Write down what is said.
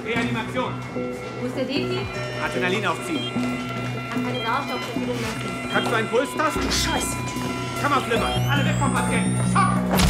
Reanimation. Wo ist der Defi? Adrenalin aufziehen. Kann keine Sauerstoffverfügung messen. Kannst du einen Puls tasten? Scheiße. Kammerflimmer. Alle weg vom Patienten. Schock!